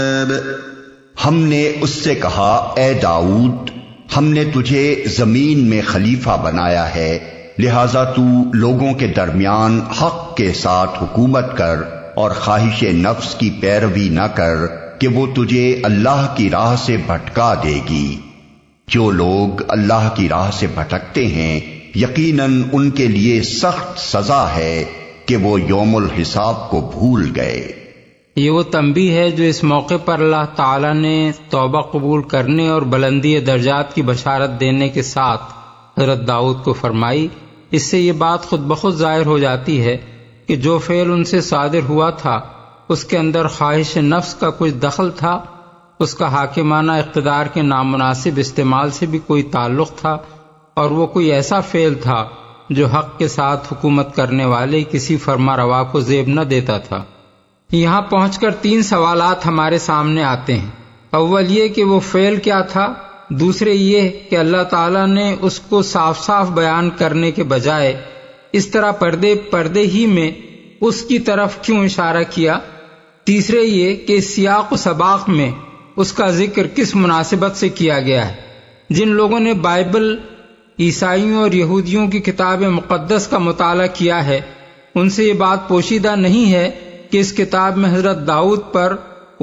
ہم نے اس سے کہا اے داؤد ہم نے تجھے زمین میں خلیفہ بنایا ہے، لہذا تو لوگوں کے درمیان حق کے ساتھ حکومت کر اور خواہش نفس کی پیروی نہ کر کہ وہ تجھے اللہ کی راہ سے بھٹکا دے گی۔ جو لوگ اللہ کی راہ سے بھٹکتے ہیں یقیناً ان کے لیے سخت سزا ہے کہ وہ یوم الحساب کو بھول گئے۔ یہ وہ تنبیہ ہے جو اس موقع پر اللہ تعالیٰ نے توبہ قبول کرنے اور بلندی درجات کی بشارت دینے کے ساتھ حضرت داؤد کو فرمائی۔ اس سے یہ بات خود بخود ظاہر ہو جاتی ہے کہ جو فعل ان سے صادر ہوا تھا اس کے اندر خواہش نفس کا کچھ دخل تھا، اس کا حاکمانہ اقتدار کے نامناسب استعمال سے بھی کوئی تعلق تھا، اور وہ کوئی ایسا فعل تھا جو حق کے ساتھ حکومت کرنے والے کسی فرما روا کو زیب نہ دیتا تھا۔ یہاں پہنچ کر 3 سوالات ہمارے سامنے آتے ہیں۔ اول یہ کہ وہ فعل کیا تھا، دوسرے یہ کہ اللہ تعالیٰ نے اس کو صاف صاف بیان کرنے کے بجائے اس طرح پردے ہی میں اس کی طرف کیوں اشارہ کیا، تیسرے یہ کہ اس سیاق و سباق میں اس کا ذکر کس مناسبت سے کیا گیا ہے۔ جن لوگوں نے بائبل، عیسائیوں اور یہودیوں کی کتاب مقدس کا مطالعہ کیا ہے ان سے یہ بات پوشیدہ نہیں ہے کہ اس کتاب میں حضرت داؤد پر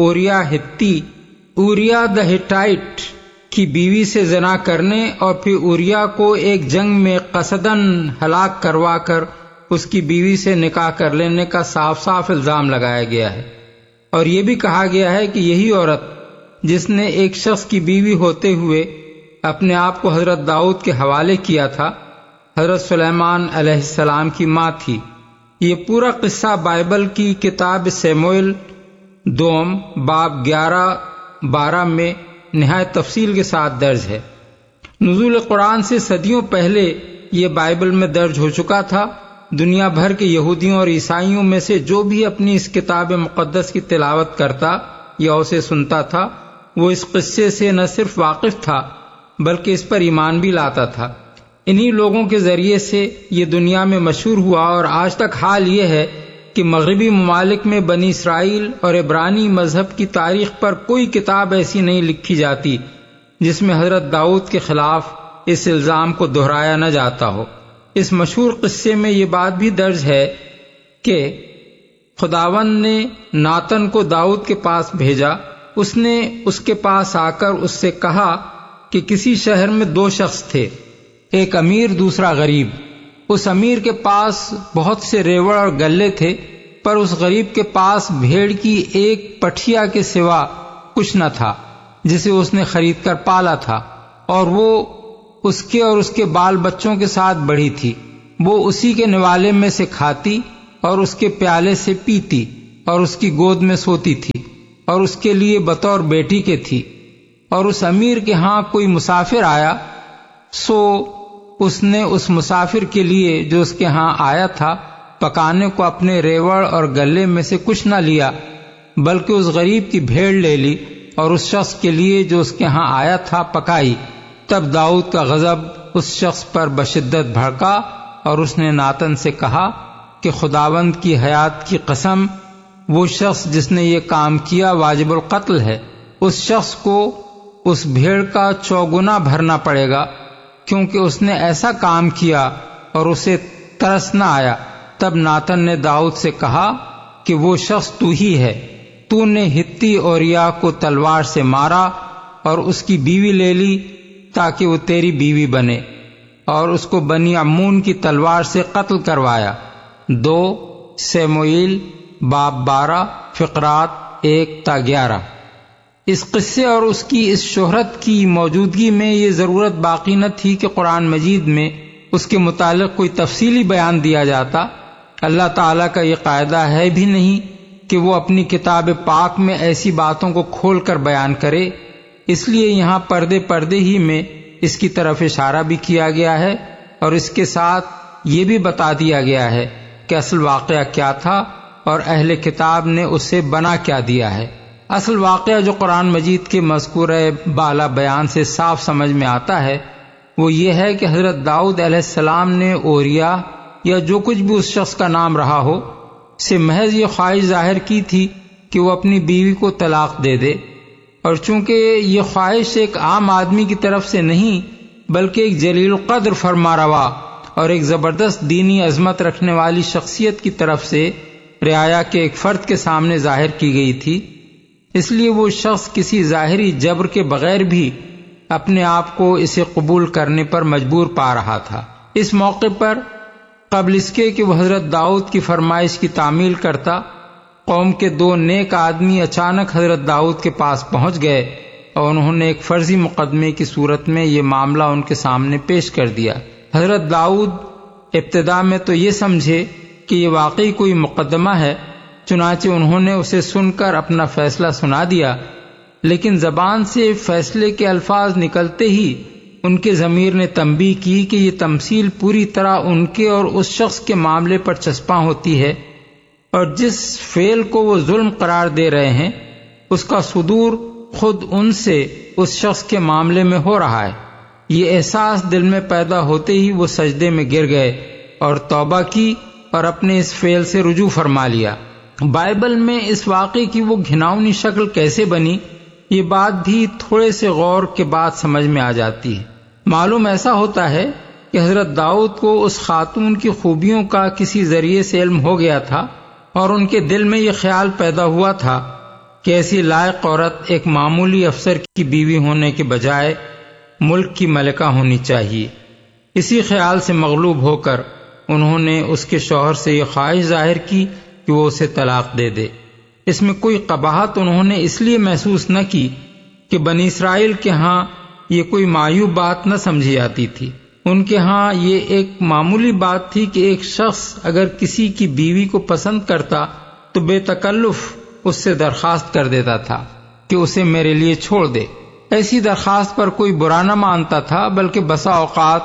اوریا دا ہٹائٹ کی بیوی سے زنا کرنے اور پھر اوریا کو ایک جنگ میں قصداً ہلاک کروا کر اس کی بیوی سے نکاح کر لینے کا صاف صاف الزام لگایا گیا ہے، اور یہ بھی کہا گیا ہے کہ یہی عورت جس نے ایک شخص کی بیوی ہوتے ہوئے اپنے آپ کو حضرت داؤد کے حوالے کیا تھا، حضرت سلیمان علیہ السلام کی ماں تھی۔ یہ پورا قصہ بائبل کی کتاب سیموئیل دوم باب 11-12 میں نہایت تفصیل کے ساتھ درج ہے۔ نزول قرآن سے صدیوں پہلے یہ بائبل میں درج ہو چکا تھا۔ دنیا بھر کے یہودیوں اور عیسائیوں میں سے جو بھی اپنی اس کتاب مقدس کی تلاوت کرتا یا اسے سنتا تھا وہ اس قصے سے نہ صرف واقف تھا بلکہ اس پر ایمان بھی لاتا تھا۔ انہی لوگوں کے ذریعے سے یہ دنیا میں مشہور ہوا، اور آج تک حال یہ ہے کہ مغربی ممالک میں بنی اسرائیل اور عبرانی مذہب کی تاریخ پر کوئی کتاب ایسی نہیں لکھی جاتی جس میں حضرت داؤد کے خلاف اس الزام کو دہرایا نہ جاتا ہو۔ اس مشہور قصے میں یہ بات بھی درج ہے کہ خداوند نے ناتن کو داؤد کے پاس بھیجا۔ اس نے اس کے پاس آ کر اس سے کہا کہ کسی شہر میں 2 شخص تھے، ایک امیر دوسرا غریب۔ اس امیر کے پاس بہت سے ریوڑ اور گلے تھے، پر اس غریب کے پاس بھیڑ کی ایک پٹھیا کے سوا کچھ نہ تھا جسے اس نے خرید کر پالا تھا، اور وہ اس کے اور اس کے بال بچوں کے ساتھ بڑھی تھی۔ وہ اسی کے نوالے میں سے کھاتی اور اس کے پیالے سے پیتی اور اس کی گود میں سوتی تھی، اور اس کے لیے بطور بیٹی کے تھی۔ اور اس امیر کے ہاں کوئی مسافر آیا، سو اس نے اس مسافر کے لیے جو اس کے ہاں آیا تھا پکانے کو اپنے ریوڑ اور گلے میں سے کچھ نہ لیا، بلکہ اس غریب کی بھیڑ لے لی اور اس شخص کے لیے جو اس کے ہاں آیا تھا پکائی۔ تب داؤد کا غضب اس شخص پر بشدت بھڑکا، اور اس نے ناتن سے کہا کہ خداوند کی حیات کی قسم، وہ شخص جس نے یہ کام کیا واجب القتل ہے۔ اس شخص کو اس بھیڑ کا 4 گنا بھرنا پڑے گا، کیونکہ اس نے ایسا کام کیا اور اسے ترس نہ آیا۔ تب ناتن نے داؤد سے کہا کہ وہ شخص تو ہی ہے، تو نے ہتی اوریا کو تلوار سے مارا اور اس کی بیوی لے لی تاکہ وہ تیری بیوی بنے، اور اس کو بنی عمون کی تلوار سے قتل کروایا۔ 2 سیموئیل باب 12 فقرات 1-11۔ اس قصے اور اس کی اس شہرت کی موجودگی میں یہ ضرورت باقی نہ تھی کہ قرآن مجید میں اس کے متعلق کوئی تفصیلی بیان دیا جاتا۔ اللہ تعالیٰ کا یہ قاعدہ ہے بھی نہیں کہ وہ اپنی کتاب پاک میں ایسی باتوں کو کھول کر بیان کرے، اس لیے یہاں پردے ہی میں اس کی طرف اشارہ بھی کیا گیا ہے، اور اس کے ساتھ یہ بھی بتا دیا گیا ہے کہ اصل واقعہ کیا تھا اور اہل کتاب نے اسے بنا کیا دیا ہے۔ اصل واقعہ جو قرآن مجید کے مذکورہ بالا بیان سے صاف سمجھ میں آتا ہے وہ یہ ہے کہ حضرت داؤد علیہ السلام نے اوریا یا جو کچھ بھی اس شخص کا نام رہا ہو سے محض یہ خواہش ظاہر کی تھی کہ وہ اپنی بیوی کو طلاق دے دے، اور چونکہ یہ خواہش ایک عام آدمی کی طرف سے نہیں بلکہ ایک جلیل القدر فرماروا اور ایک زبردست دینی عظمت رکھنے والی شخصیت کی طرف سے رعایا کے ایک فرد کے سامنے ظاہر کی گئی تھی، اس لیے وہ شخص کسی ظاہری جبر کے بغیر بھی اپنے آپ کو اسے قبول کرنے پر مجبور پا رہا تھا۔ اس موقع پر قبل اس کے کہ وہ حضرت داؤد کی فرمائش کی تعمیل کرتا، قوم کے دو نیک آدمی اچانک حضرت داؤد کے پاس پہنچ گئے اور انہوں نے ایک فرضی مقدمے کی صورت میں یہ معاملہ ان کے سامنے پیش کر دیا۔ حضرت داؤد ابتدا میں تو یہ سمجھے کہ یہ واقعی کوئی مقدمہ ہے، چنانچہ انہوں نے اسے سن کر اپنا فیصلہ سنا دیا، لیکن زبان سے فیصلے کے الفاظ نکلتے ہی ان کے ضمیر نے تنبیہ کی کہ یہ تمثیل پوری طرح ان کے اور اس شخص کے معاملے پر چسپاں ہوتی ہے، اور جس فعل کو وہ ظلم قرار دے رہے ہیں اس کا صدور خود ان سے اس شخص کے معاملے میں ہو رہا ہے۔ یہ احساس دل میں پیدا ہوتے ہی وہ سجدے میں گر گئے اور توبہ کی اور اپنے اس فعل سے رجوع فرما لیا۔ بائبل میں اس واقعے کی وہ گھناؤنی شکل کیسے بنی، یہ بات بھی تھوڑے سے غور کے بعد سمجھ میں آ جاتی ہے۔ معلوم ایسا ہوتا ہے کہ حضرت داؤد کو اس خاتون کی خوبیوں کا کسی ذریعے سے علم ہو گیا تھا، اور ان کے دل میں یہ خیال پیدا ہوا تھا کہ ایسی لائق عورت ایک معمولی افسر کی بیوی ہونے کے بجائے ملک کی ملکہ ہونی چاہیے۔ اسی خیال سے مغلوب ہو کر انہوں نے اس کے شوہر سے یہ خواہش ظاہر کی کہ وہ اسے طلاق دے دے۔ اس میں کوئی قباحت انہوں نے اس لیے محسوس نہ کی کہ بنی اسرائیل کے ہاں یہ کوئی معیوب بات نہ سمجھی جاتی تھی۔ ان کے ہاں یہ ایک معمولی بات تھی کہ ایک شخص اگر کسی کی بیوی کو پسند کرتا تو بے تکلف اس سے درخواست کر دیتا تھا کہ اسے میرے لیے چھوڑ دے۔ ایسی درخواست پر کوئی برا نہ مانتا تھا، بلکہ بسا اوقات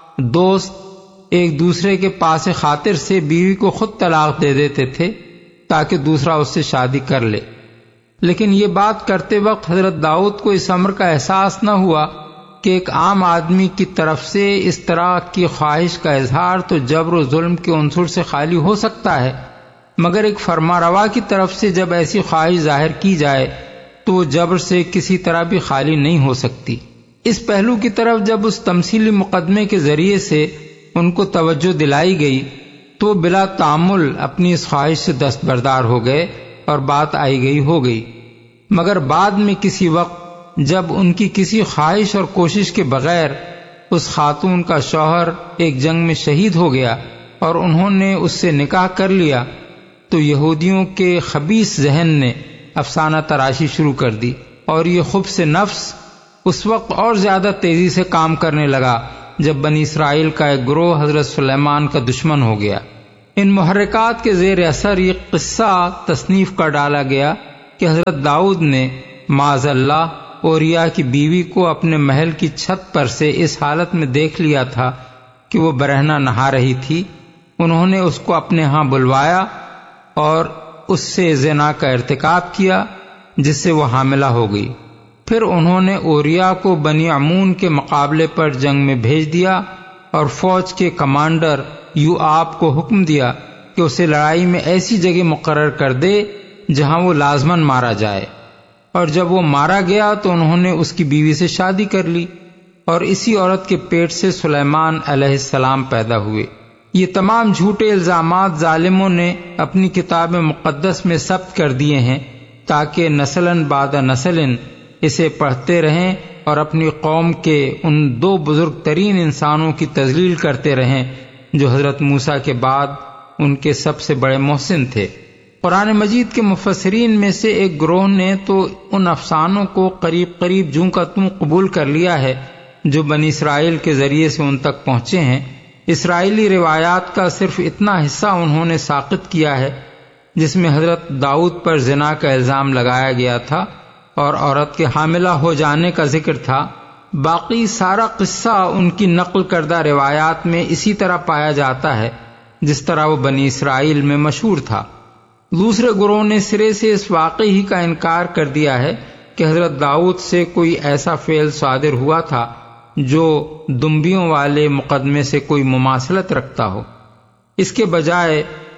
دوست ایک دوسرے کے پاس خاطر سے بیوی کو خود طلاق دے دیتے تھے تاکہ دوسرا اس سے شادی کر لے۔ لیکن یہ بات کرتے وقت حضرت داؤد کو اس امر کا احساس نہ ہوا کہ ایک عام آدمی کی طرف سے اس طرح کی خواہش کا اظہار تو جبر و ظلم کے عنصر سے خالی ہو سکتا ہے، مگر ایک فرماروا کی طرف سے جب ایسی خواہش ظاہر کی جائے تو وہ جبر سے کسی طرح بھی خالی نہیں ہو سکتی۔ اس پہلو کی طرف جب اس تمثیلی مقدمے کے ذریعے سے ان کو توجہ دلائی گئی تو وہ بلا تعامل اپنی اس خواہش سے دستبردار ہو گئے اور بات آئی گئی ہو گئی، مگر بعد میں کسی وقت جب ان کی کسی خواہش اور کوشش کے بغیر اس خاتون کا شوہر ایک جنگ میں شہید ہو گیا اور انہوں نے اس سے نکاح کر لیا تو یہودیوں کے خبیث ذہن نے افسانہ تراشی شروع کر دی، اور یہ خبث نفس اس وقت اور زیادہ تیزی سے کام کرنے لگا جب بنی اسرائیل کا ایک گروہ حضرت سلیمان کا دشمن ہو گیا۔ ان محرکات کے زیر اثر یہ قصہ تصنیف کر ڈالا گیا کہ حضرت داؤد نے معاذ اللہ اوریا کی بیوی کو اپنے محل کی چھت پر سے اس حالت میں دیکھ لیا تھا کہ وہ برہنہ نہا رہی تھی۔ انہوں نے اس کو اپنے ہاں بلوایا اور اس سے زنا کا ارتکاب کیا جس سے وہ حاملہ ہو گئی۔ پھر انہوں نے اوریا کو بنی عمون کے مقابلے پر جنگ میں بھیج دیا اور فوج کے کمانڈر یوآب کو حکم دیا کہ اسے لڑائی میں ایسی جگہ مقرر کر دے جہاں وہ لازماً مارا جائے، اور جب وہ مارا گیا تو انہوں نے اس کی بیوی سے شادی کر لی، اور اسی عورت کے پیٹ سے سلیمان علیہ السلام پیدا ہوئے۔ یہ تمام جھوٹے الزامات ظالموں نے اپنی کتاب مقدس میں ثبت کر دیے ہیں تاکہ نسلاً بعد نسلاً اسے پڑھتے رہیں اور اپنی قوم کے ان دو بزرگ ترین انسانوں کی تذلیل کرتے رہیں جو حضرت موسیٰ کے بعد ان کے سب سے بڑے محسن تھے۔ قرآن مجید کے مفسرین میں سے ایک گروہ نے تو ان افسانوں کو قریب قریب جوں کا توں قبول کر لیا ہے جو بنی اسرائیل کے ذریعے سے ان تک پہنچے ہیں۔ اسرائیلی روایات کا صرف اتنا حصہ انہوں نے ساقط کیا ہے جس میں حضرت داؤد پر زنا کا الزام لگایا گیا تھا اور عورت کے حاملہ ہو جانے کا ذکر تھا۔ باقی سارا قصہ ان کی نقل کردہ روایات میں اسی طرح پایا جاتا ہے جس طرح وہ بنی اسرائیل میں مشہور تھا۔ دوسرے گروہ نے سرے سے اس واقعے ہی کا انکار کر دیا ہے کہ حضرت داؤد سے کوئی ایسا فعل صادر ہوا تھا جو دمبیوں والے مقدمے سے کوئی مماثلت رکھتا ہو۔ اس کے بجائے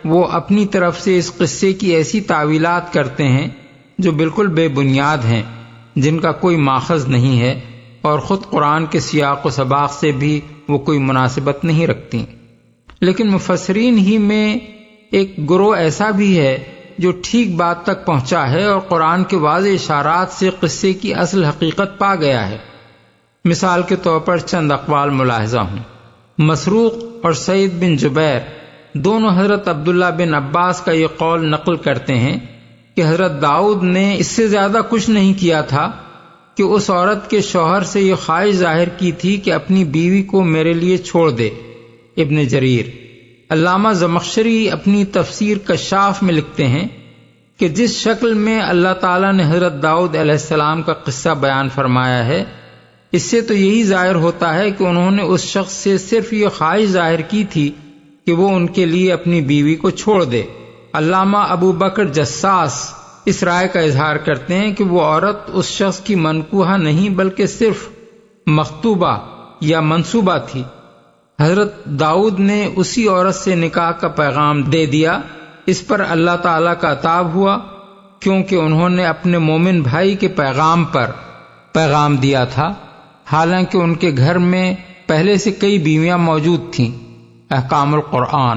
وہ اپنی طرف سے اس قصے کی ایسی تعویلات کرتے ہیں جو بالکل بے بنیاد ہیں، جن کا کوئی ماخذ نہیں ہے، اور خود قرآن کے سیاق و سباق سے بھی وہ کوئی مناسبت نہیں رکھتی۔ لیکن مفسرین ہی میں ایک گروہ ایسا بھی ہے جو ٹھیک بات تک پہنچا ہے اور قرآن کے واضح اشارات سے قصے کی اصل حقیقت پا گیا ہے۔ مثال کے طور پر چند اقوال ملاحظہ ہوں۔ مسروق اور سعید بن جبیر دونوں حضرت عبداللہ بن عباس کا یہ قول نقل کرتے ہیں کہ حضرت داؤد نے اس سے زیادہ کچھ نہیں کیا تھا کہ اس عورت کے شوہر سے یہ خواہش ظاہر کی تھی کہ اپنی بیوی کو میرے لیے چھوڑ دے۔ ابن جریر۔ علامہ زمخشری اپنی تفسیر کشاف میں لکھتے ہیں کہ جس شکل میں اللہ تعالیٰ نے حضرت داؤد علیہ السلام کا قصہ بیان فرمایا ہے، اس سے تو یہی ظاہر ہوتا ہے کہ انہوں نے اس شخص سے صرف یہ خواہش ظاہر کی تھی کہ وہ ان کے لیے اپنی بیوی کو چھوڑ دے۔ علامہ ابو بکر جساس اس رائے کا اظہار کرتے ہیں کہ وہ عورت اس شخص کی منکوحہ نہیں بلکہ صرف مخطوبہ یا منصوبہ تھی۔ حضرت داؤد نے اسی عورت سے نکاح کا پیغام دے دیا۔ اس پر اللہ تعالیٰ کا عتاب ہوا کیونکہ انہوں نے اپنے مومن بھائی کے پیغام پر پیغام دیا تھا، حالانکہ ان کے گھر میں پہلے سے کئی بیویاں موجود تھیں۔ احکام القرآن۔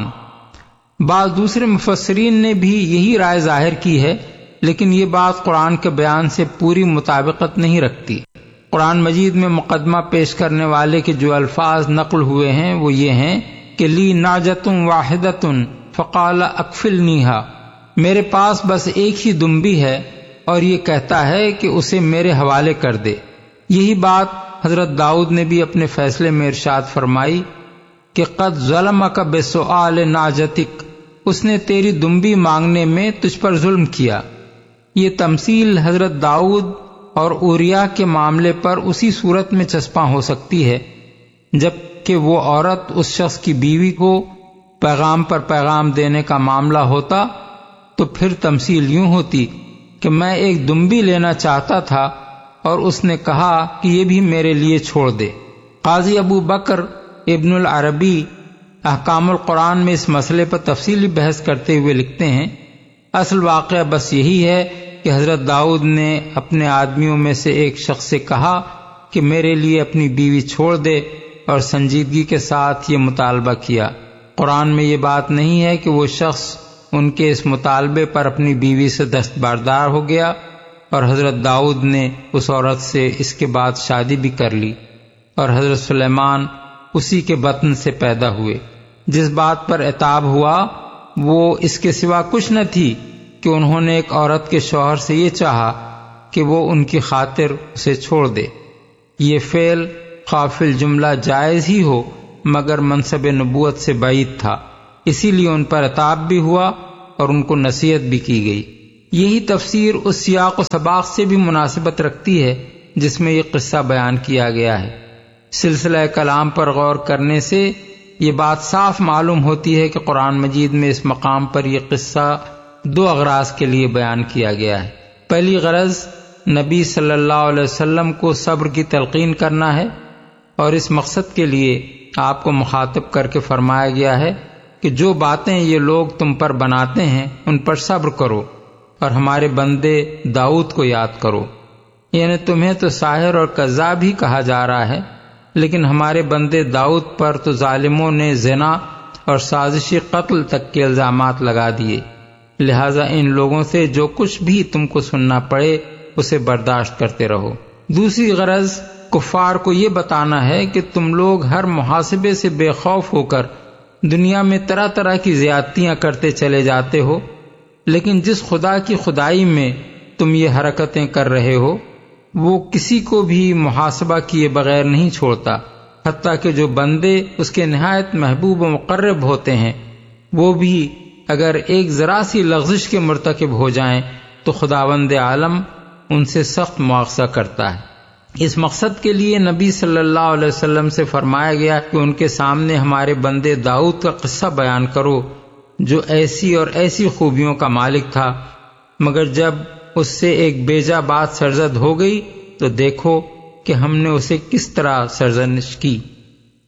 بعض دوسرے مفسرین نے بھی یہی رائے ظاہر کی ہے، لیکن یہ بات قرآن کے بیان سے پوری مطابقت نہیں رکھتی۔ قرآن مجید میں مقدمہ پیش کرنے والے کے جو الفاظ نقل ہوئے ہیں وہ یہ ہیں کہ لی ناجۃ واحدۃ فقال اکفلنیھا، میرے پاس بس ایک ہی دمبی ہے اور یہ کہتا ہے کہ اسے میرے حوالے کر دے۔ یہی بات حضرت داؤد نے بھی اپنے فیصلے میں ارشاد فرمائی کہ قد ظلمک بسؤال ناجتک، اس نے تیری دمبی مانگنے میں تجھ پر ظلم کیا۔ یہ تمثیل حضرت داؤد اور اوریا کے معاملے پر اسی صورت میں چسپاں ہو سکتی ہے جب کہ وہ عورت اس شخص کی بیوی کو پیغام پر پیغام دینے کا معاملہ ہوتا تو پھر تمثیل یوں ہوتی کہ میں ایک دمبی لینا چاہتا تھا اور اس نے کہا کہ یہ بھی میرے لیے چھوڑ دے۔ قاضی ابو بکر ابن العربی احکام القرآن میں اس مسئلے پر تفصیلی بحث کرتے ہوئے لکھتے ہیں، اصل واقعہ بس یہی ہے کہ حضرت داؤد نے اپنے آدمیوں میں سے ایک شخص سے کہا کہ میرے لیے اپنی بیوی چھوڑ دے اور سنجیدگی کے ساتھ یہ مطالبہ کیا۔ قرآن میں یہ بات نہیں ہے کہ وہ شخص ان کے اس مطالبے پر اپنی بیوی سے دستبردار ہو گیا اور حضرت داؤد نے اس عورت سے اس کے بعد شادی بھی کر لی، اور حضرت سلیمان اسی کے بطن سے پیدا ہوئے۔ جس بات پر عتاب ہوا وہ اس کے سوا کچھ نہ تھی کہ انہوں نے ایک عورت کے شوہر سے یہ چاہا کہ وہ ان کی خاطر اسے چھوڑ دے۔ یہ فعل قافل جملہ جائز ہی ہو مگر منصب نبوت سے بعید تھا، اسی لیے ان پر عتاب بھی ہوا اور ان کو نصیحت بھی کی گئی۔ یہی تفسیر اس سیاق و سباق سے بھی مناسبت رکھتی ہے جس میں یہ قصہ بیان کیا گیا ہے۔ سلسلہ کلام پر غور کرنے سے یہ بات صاف معلوم ہوتی ہے کہ قرآن مجید میں اس مقام پر یہ قصہ دو اغراض کے لیے بیان کیا گیا ہے۔ پہلی غرض نبی صلی اللہ علیہ وسلم کو صبر کی تلقین کرنا ہے، اور اس مقصد کے لیے آپ کو مخاطب کر کے فرمایا گیا ہے کہ جو باتیں یہ لوگ تم پر بناتے ہیں ان پر صبر کرو اور ہمارے بندے داؤد کو یاد کرو۔ یعنی تمہیں تو ساحر اور کذاب ہی کہا جا رہا ہے، لیکن ہمارے بندے داؤد پر تو ظالموں نے زنا اور سازشی قتل تک کے الزامات لگا دیے، لہذا ان لوگوں سے جو کچھ بھی تم کو سننا پڑے اسے برداشت کرتے رہو۔ دوسری غرض کفار کو یہ بتانا ہے کہ تم لوگ ہر محاسبے سے بے خوف ہو کر دنیا میں طرح طرح کی زیادتیاں کرتے چلے جاتے ہو، لیکن جس خدا کی خدائی میں تم یہ حرکتیں کر رہے ہو وہ کسی کو بھی محاسبہ کیے بغیر نہیں چھوڑتا، حتیٰ کہ جو بندے اس کے نہایت محبوب و مقرب ہوتے ہیں وہ بھی اگر ایک ذرا سی لغزش کے مرتکب ہو جائیں تو خداوند عالم ان سے سخت مواخذہ کرتا ہے۔ اس مقصد کے لیے نبی صلی اللہ علیہ وسلم سے فرمایا گیا کہ ان کے سامنے ہمارے بندے داؤد کا قصہ بیان کرو جو ایسی اور ایسی خوبیوں کا مالک تھا، مگر جب اس سے ایک بیجا بات سرزد ہو گئی تو دیکھو کہ ہم نے اسے کس طرح سرزنش کی۔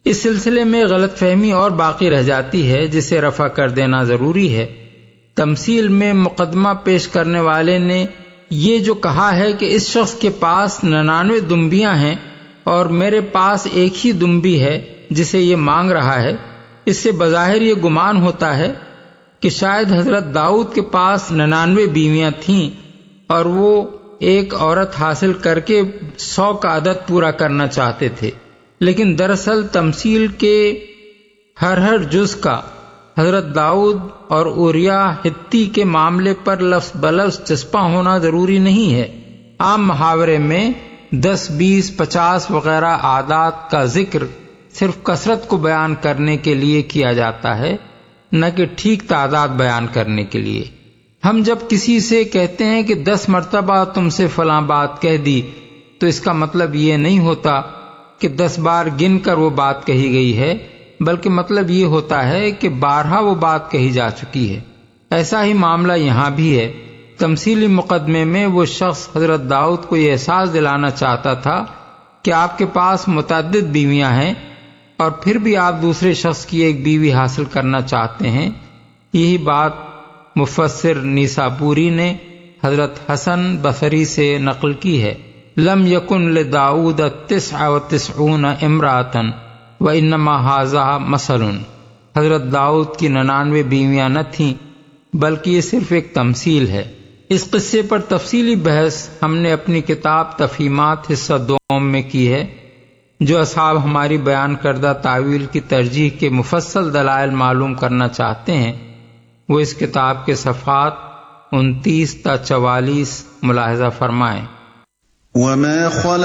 اس سلسلے میں غلط فہمی اور باقی رہ جاتی ہے جسے رفع کر دینا ضروری ہے۔ تمثیل میں مقدمہ پیش کرنے والے نے یہ جو کہا ہے کہ اس شخص کے پاس 99 دمبیاں ہیں اور میرے پاس ایک ہی دمبی ہے جسے یہ مانگ رہا ہے، اس سے بظاہر یہ گمان ہوتا ہے کہ شاید حضرت داؤد کے پاس 99 بیویاں تھیں اور وہ ایک عورت حاصل کر کے 100 کا عدد پورا کرنا چاہتے تھے، لیکن دراصل تمثیل کے ہر جز کا حضرت داؤد اور اوریا ہتی کے معاملے پر لفظ بلفظ چسپاں ہونا ضروری نہیں ہے۔ عام محاورے میں 10، 20، 50 وغیرہ اعداد کا ذکر صرف کثرت کو بیان کرنے کے لیے کیا جاتا ہے، نہ کہ ٹھیک تعداد بیان کرنے کے لیے۔ ہم جب کسی سے کہتے ہیں کہ 10 مرتبہ تم سے فلاں بات کہہ دی تو اس کا مطلب یہ نہیں ہوتا کہ 10 بار گن کر وہ بات کہی گئی ہے، بلکہ مطلب یہ ہوتا ہے کہ بارہا وہ بات کہی جا چکی ہے۔ ایسا ہی معاملہ یہاں بھی ہے۔ تمثیلی مقدمے میں وہ شخص حضرت داؤد کو یہ احساس دلانا چاہتا تھا کہ آپ کے پاس متعدد بیویاں ہیں اور پھر بھی آپ دوسرے شخص کی ایک بیوی حاصل کرنا چاہتے ہیں۔ یہی بات مفسر نیسابوری نے حضرت حسن بصری سے نقل کی ہے۔ لم یکن لداؤد 99 امرأۃ وانما ھذا مثل۔ حضرت داؤد کی 99 بیویاں نہ تھیں بلکہ یہ صرف ایک تمثیل ہے۔ اس قصے پر تفصیلی بحث ہم نے اپنی کتاب تفہیمات حصہ 2 میں کی ہے۔ جو اصحاب ہماری بیان کردہ تعویل کی ترجیح کے مفصل دلائل معلوم کرنا چاہتے ہیں وہ اس کتاب کے صفحات 29 تا 44 ملاحظہ فرمائیں۔ وما